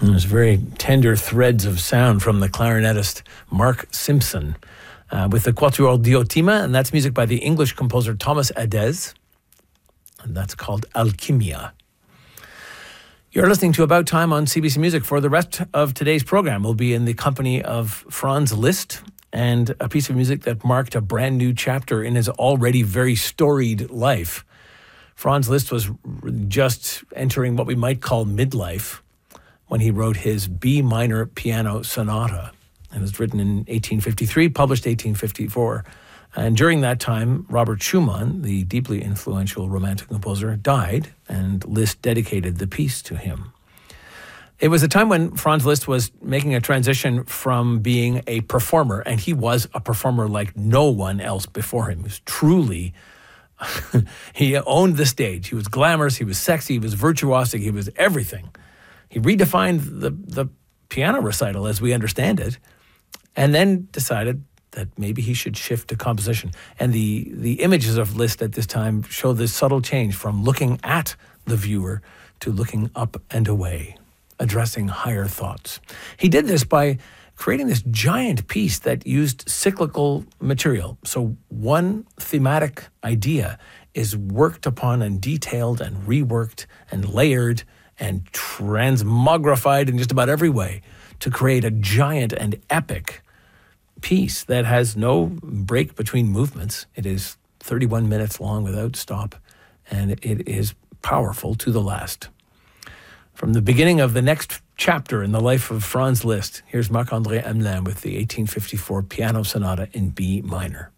There's very tender threads of sound from the clarinetist Mark Simpson with the Quatuor Diotima, and that's music by the English composer Thomas Adès, and that's called Alchimia. You're listening to About Time on CBC Music. For the rest of today's program, we'll be in the company of Franz Liszt and a piece of music that marked a brand new chapter in his already very storied life. Franz Liszt was just entering what we might call midlife when he wrote his B minor piano sonata. It was written in 1853, published 1854. And during that time, Robert Schumann, the deeply influential Romantic composer, died, and Liszt dedicated the piece to him. It was a time when Franz Liszt was making a transition from being a performer, and he was a performer like no one else before him. He was truly, he owned the stage. He was glamorous, he was sexy, he was virtuosic, he was everything. He redefined the piano recital as we understand it, and then decided that maybe he should shift to composition. And the images of Liszt at this time show this subtle change from looking at the viewer to looking up and away, addressing higher thoughts. He did this by creating this giant piece that used cyclical material. So one thematic idea is worked upon and detailed and reworked and layered and transmogrified in just about every way to create a giant and epic piece that has no break between movements. It is 31 minutes long without stop, and it is powerful to the last. From the beginning of the next chapter in the life of Franz Liszt, here's Marc-André Hamelin with the 1854 piano sonata in B minor.